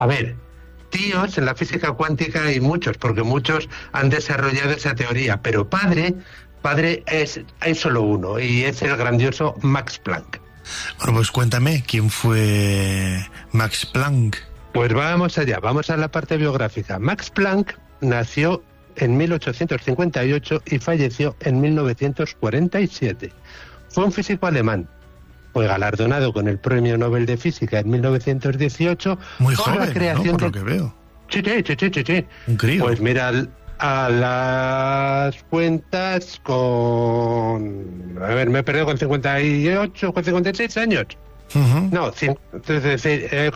A ver, tíos en la física cuántica hay muchos, porque muchos han desarrollado esa teoría, pero padre hay solo uno, y es el grandioso Max Planck. Bueno, pues cuéntame, ¿quién fue Max Planck? Pues vamos allá, vamos a la parte biográfica. Max Planck nació en 1858 y falleció en 1947. Fue un físico alemán. Fue galardonado con el Premio Nobel de Física en 1918. Muy por joven, la creación, ¿no? Por lo que veo. Sí. Un crío. Pues mira, a las cuentas con... A ver, me he perdido con 58, con 56 años. Uh-huh. No,